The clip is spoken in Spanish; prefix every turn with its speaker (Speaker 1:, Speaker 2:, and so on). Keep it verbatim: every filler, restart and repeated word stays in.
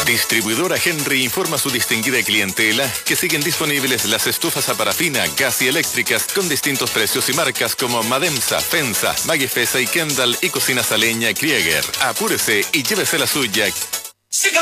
Speaker 1: Distribuidora Henry informa a su distinguida clientela que siguen disponibles las estufas a parafina, gas y eléctricas con distintos precios y marcas como Mademsa, Pensa, Magifesa y Kendall y cocinas a leña Krieger. Apúrese y llévese la suya.